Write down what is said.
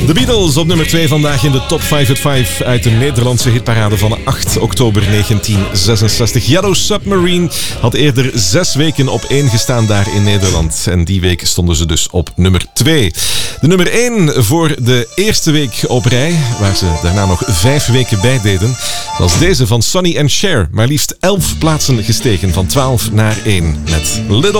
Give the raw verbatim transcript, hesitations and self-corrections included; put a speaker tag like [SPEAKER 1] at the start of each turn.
[SPEAKER 1] De Beatles op nummer twee vandaag in de Top vijf at vijf uit de Nederlandse hitparade van acht oktober negentien zesenzestig. Yellow Submarine had eerder zes weken op één gestaan daar in Nederland. En die week stonden ze dus op nummer twee. De nummer één voor de eerste week op rij, waar ze daarna nog vijf weken bij deden, was deze van Sonny and Cher. Maar liefst elf plaatsen gestegen, van twaalf naar één. Met Little